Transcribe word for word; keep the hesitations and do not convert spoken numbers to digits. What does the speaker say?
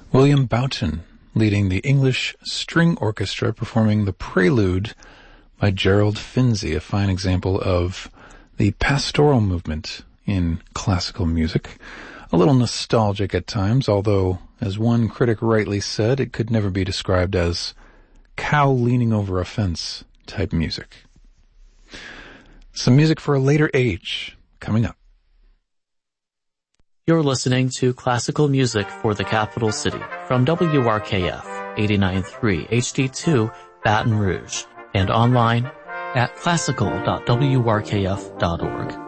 William Boughton leading the English String Orchestra performing the Prelude by Gerald Finzi, a fine example of the pastoral movement in classical music. A little nostalgic at times, although, as one critic rightly said, it could never be described as cow leaning over a fence type music. Some music for a later age coming up. You're listening to Classical Music for the Capital City from W R K F eighty-nine point three H D two Baton Rouge and online at classical dot w r k f dot org.